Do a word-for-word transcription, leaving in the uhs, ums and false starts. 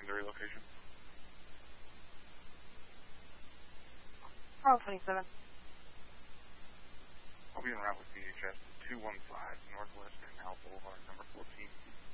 Missouri location? Oh, twenty-seven. I'll be en route with D H S two one five Northwestern Al Boulevard, number fourteen.